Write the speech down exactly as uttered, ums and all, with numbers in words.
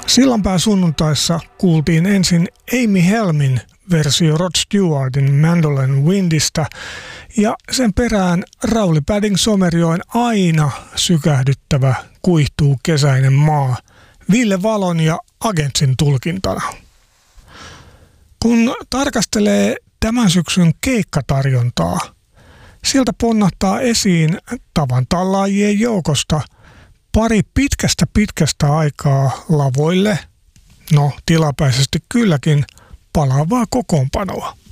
Sillanpää sunnuntaissa kuultiin ensin Amy Helmin versio Rod Stewartin Mandolin Windistä ja sen perään Rauli Padding Somerjoen aina sykähdyttävä kuihtuu kesäinen maa Ville Valon ja Agentsin tulkintana. Kun tarkastelee tämän syksyn keikkatarjontaa, sieltä ponnahtaa esiin tavan tallaajien joukosta pari pitkästä pitkästä aikaa lavoille, no tilapäisesti kylläkin, palaavaa kokoonpanoa.